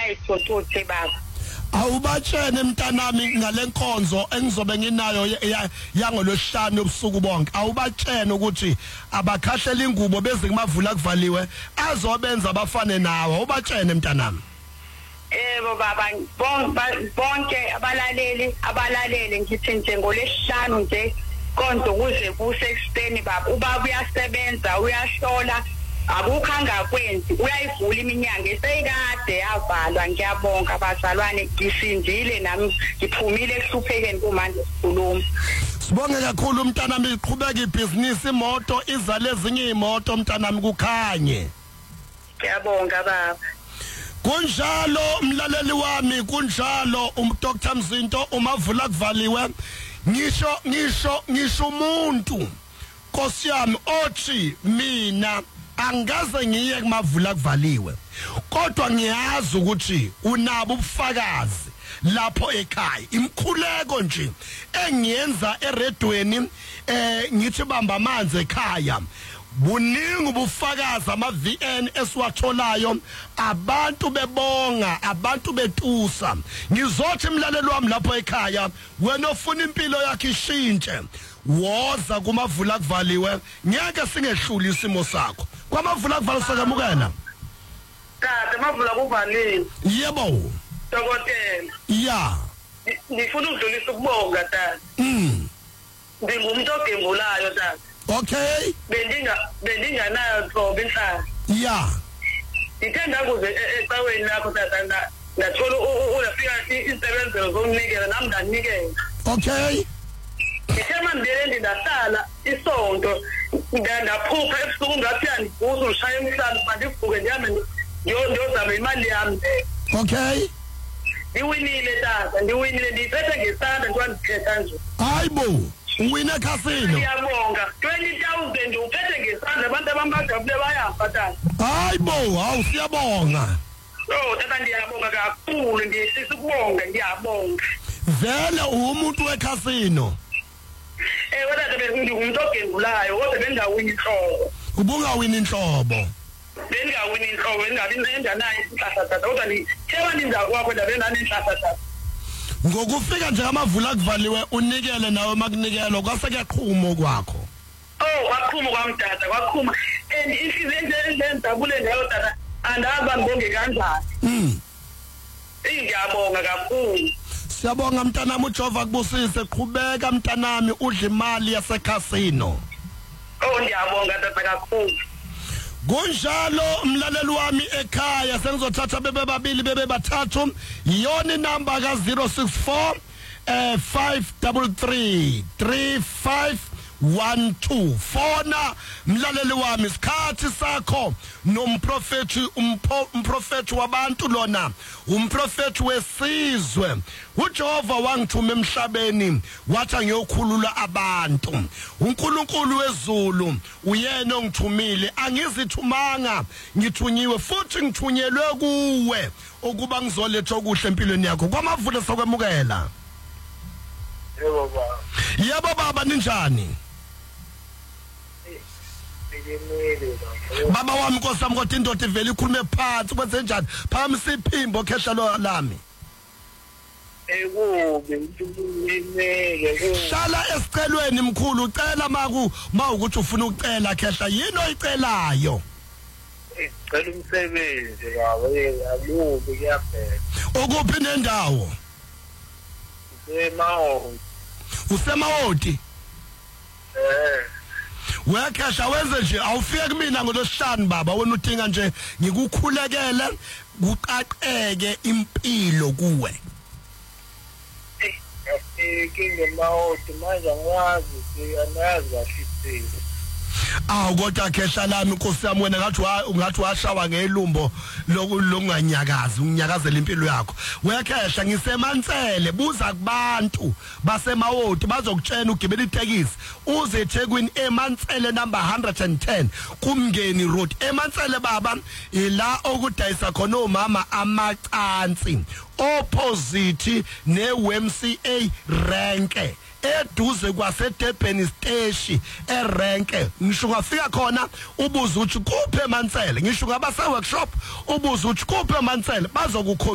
bayayithuthuthe baba. Awubatshene mntanami ngalenkonzo engizobe nginayo yangolosihlanu ebusuku bonke. Awubatshene ukuthi abakhahlela ingubo beze kumavula kuvaliwe azobenza abafane nawe. Awubatshene mntanami. Yebo baba, bonke abalaleli ngithi nje ngolesihlanu nje konke ukuze kusekuseni baba. Ubaba uyasebenza, uyahlola, akukho angakwenzi, uyayivula iminyango eseyikade yavalwa. Ngiyabonga abazalwane, ngisindile nami ngiphumile ekuhluphekeni kumanje sikhuluma. Sibonge kakhulu mntanami, iqhubeka ibhizinisi, imoto izale ezinye imoto mntanami kukhanye. Ngiyabonga baba. Kunjalo mlaleli wami, kunjalo Dr. Mzinto umavula kuvaliwe. Ngisho umuntu Nkosi yami othi mina angaze ngiye kumavula kuvaliwe, kodwa ngiyazi ukuthi unabo ubufakazi lapho ekhaya. Imkhuleko nje engiyenza eredweni ngithi bamba amanzi ekhaya, buningi ubufakazi ama-VN esiwatholayo, abantu bebonga, abantu betusa. Ngizothi mlaleli wami lapho ekhaya, wena ofuna impilo yakhe ishintshe, woza kumavula kuvaliwe, ngeke singehluli isimo sakho. Kwamavula kuvaliwe sakamukela. Tata, amavula kuvaliwe. Yebo. Dokotela. Ya. Ngifuna ukudlulisa ukubonga tata. Ngingumuntu ogembulayo tata. Okay. Bendinganayo thoba inhlala. Ya. Ngithanda kuze ecaweni lakho tata ngathola ulafika isebenzelo zokunikela nami nganikela. Okay. Ngithema ndile ndahlala isonto ndaphupha ebusuku ngathi andibuza ushaya emhlanje mandivuke ndihambe ndiyozama imali yami. Okay. Ndiwinile tata, ndiwinile, ndiyiphethe ngesandla njengoba ndiphetha nje. Hayibo, uwine casino. Ngiyabonga. 20,000 uphethe ngesandla, abantu abambajabule bayafa tata. Hayibo, hawu siyabonga. Tata ndiyabonga kakhulu, ndiyisisa ukubonga, ngiyabonga. Vele umuntu wecasino. Tata bengingumuntu ogembulayo, kodwa bengawini inhlobo. Ubungawini inhlobo. Bengawini inhlobo, bengabi nendanayo inhlahla tata, kodwa ngitheba nindawo kwakho ndabenani inhlahla tata. Ngokufika nje amavula kuvaliwe unikele nawe makunikelwa kwase kuyaqhuma kwakho. Kwaqhuma kwamdada, kwaqhuma. And inhliziyo endenzabule ngayo tata, andazi ngibonge kanjani. Ngiyabonga kakhulu. Siyabonga mntanami, uJehova kubusise, qhubeka mntanami, udla imali yasecasino. Ngiyabonga tata kakhulu. Kunjalo mlaleli wami ekhaya, sengizothatha bebe babili bebe bathathu, yona inamba ka 064 533 3512. Fona mlaleli wami, isikhathi sakho nomprofethi, umprofethi wabantu lona, umprofethi wesizwe. uJehova wangithuma emhlabeni wathi ngiyokhulula abantu. uNkulunkulu wezulu uyena ongithumile, angizithumanga, ngithunyiwe futhi ngithunyelwe kuwe ukuba ngizoletha okuhle empilweni yakho. Kwamavula sokwemukela. Yebo baba. Yebo baba, ninjani? Baba wami Nkosi yami, kodwa indoda ivele ikhulume phansi, kwenze njani? Phamisa iphimbo khehla lami. Hlala esicelweni mkhulu, ucela mawukuthi ufuna ukucela khehla, yini oyicelayo? Ngicela umsebenzi baba, akubi kuyaphela. Ukuphi nendawo? Usemawoti? Wekhesha wenze nje, awufike kumina ngolosihlanu baba, wena udinga nje ngikukhulekele kuqaqeke impilo kuwe. Kingemawoti manje angazi, anazi kahle. Kodwa khehla lami Nkosi yami, wena ngathi washawa ngelumbo lokunganyakazi, unginyakazela impilo yakho. Wekhehla ngisemantsele, buza kubantu basemawoti bazokutshena ugibela itekisi uze eThekwini emantsele number 110 kuMngeni Road. Emantsele baba ila okudayisa khona omama amacansi, opposite neWMCA renke, eduze kwaseDurban Station erenke. Ngisho ngafika khona ubuza uthi kuphe emantsele, ngisho ngabase workshop ubuza uthi kuphe emantsele, bazokukho